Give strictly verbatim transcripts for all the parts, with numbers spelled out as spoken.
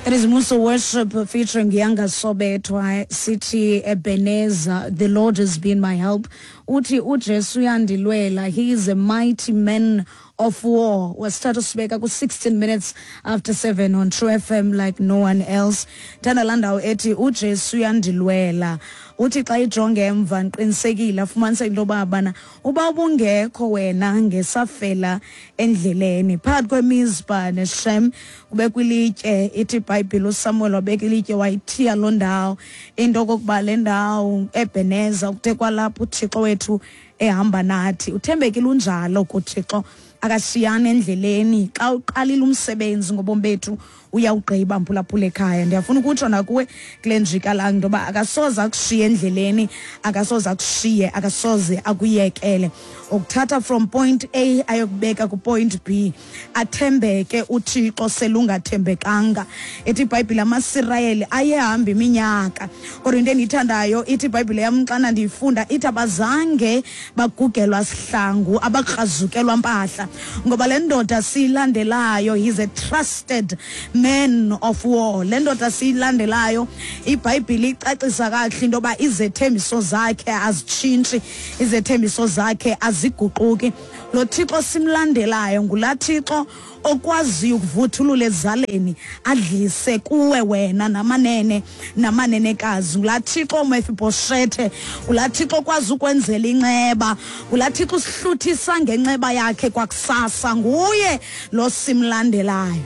It is Musa Worship featuring Yanga Sobetwa, City Ebenezer. The Lord has been my help. Uti uJesu yandilwela. He is a mighty man of war. Was started speaker ku sixteen minutes after seven on True F M like no one else. Tana landau eti uJesu yandilwela. Uthi xa ijonge emva nqinisekile afumanise into babana uba ubungekho wena ngesafela endleleni phakathi kwemizba neShem kube kwilitye ithi iBhayibhile uSamuel wabeka ilitye wayithiya lo ndawo into kokuba le ndawo Ebeneza kuthe kwalapho uThixo wethu ehamba nathi uthembekile unjalo kuThixo akashiyana endleleni xa uqalile umsebenzi ngobomi bethu uyawugqiba mphulaphula ekhaya. Ndiyafuna ukutsho nakuwe kule njika la ndoba akasoze akushiye endleleni, akasoze akushiye, akasoze akuyekele ukuthatha from point A ayokubeka ku point B. Athembeke uThixo selungathembekanga. Ithi iBhayibhile amaSirayeli ayehamba iminyaka kodwa into endiyithandayo ithi iBhayibhile yamxana ndiyifunda ithi abazange bagugelwa sihlangu abakrazukelwa mpahla ngoba le ndoda siyilandelayo he's a trusted man of war. Le ndoda siyilandelayo iBhayibhile icacisa kahle into ba izethembiso zakhe azitshintshi, izethembiso zakhe aziguquki. Lo Thixo simlandelayo ngulathixo okwazi ukuvuthulula ezaleni adlise kuwe wena namanene namanenekazi. Ngulathixo uMefiboshethe, ngulathixo okwazi ukwenzela inceba, ngulathixo usihluthisa ngenceba yakhe kwakusasa. Nguye lo simlandelayo.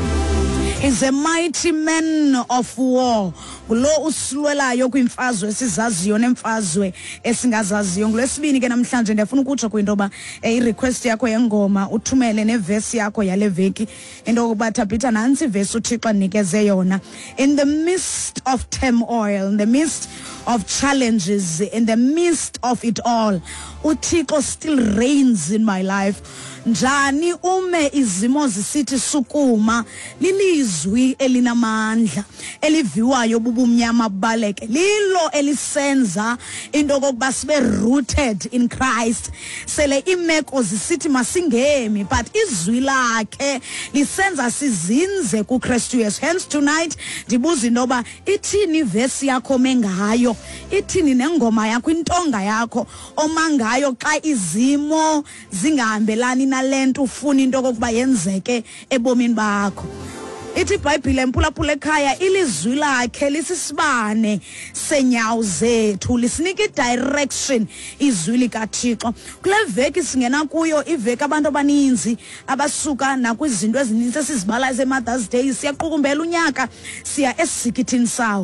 Is a mighty man of war. Ngulo usilwelayo kwimfazwe esizaziyo nemfazwe esingazaziyo. Ngolwesibini ke namhlanje ndiyafuna ukutsho kwinto ba i-request yakho yengoma uthumele neverse yakho yale veki into yokuba Tabitha nansi verse uThixo nikeze yona. In the midst of turmoil, in the midst of challenges, in the midst of it all, uThixo still reigns in my life. Njani ume izimo zisithi sukuma lilizwi elinamandla eliviwayo bubumnyama baleke lilo elisenza into kokuba sibe rooted in Christ. Sele imeko zisithi masingemi but izwi lakhe lisenza sizinze kuKristu Yesu. Hence tonight ndibuza intoba ithini verse yakho mengayo, ithini nengoma yakho, intonga yakho omangayo xa izimo zingahambelani nalento ufuna into kokuba yenzeke ebomini bakho. Ithi iBhayibhile mphulaphula ekhaya ilizwi lakhe lisisibane senyawo zethu, lisinika direction izwi likaThixo. Kule veki singena kuyo iveki abantu abaninzi abasuka nakwizinto ezininzi esizibala ezeMother's Day siyaqukumbela unyaka siya esikithini sawo.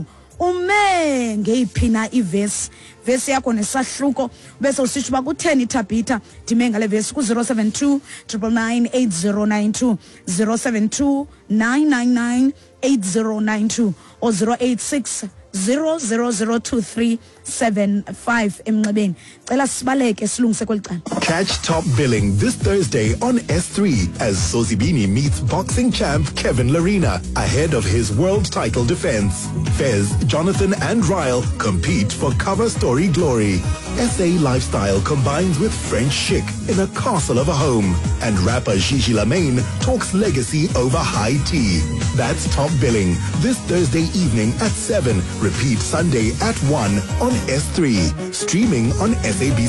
Ume ngeyiphina iverse verse yakho nesahluko bese usitsho ba kutheni Tabitha dime ngale verse ku zero seven two nine nine eight zero nine two zero seven two nine nine nine eight zero nine two or zero eight six zero zero zero two three seven five emnxebeni. Cela sibaleke silungise kwelicala. Catch Top Billing this Thursday on S three as Sozibini meets boxing champ Kevin Larina ahead of his world title defense. Fez, Jonathan and Ryle compete for cover story glory. S A lifestyle combines with French chic in a castle of a home. And rapper Gigi Lamaine talks legacy over high tea. That's Top Billing this Thursday evening at seven. Repeat Sunday at one on S three. Streaming on S A B C.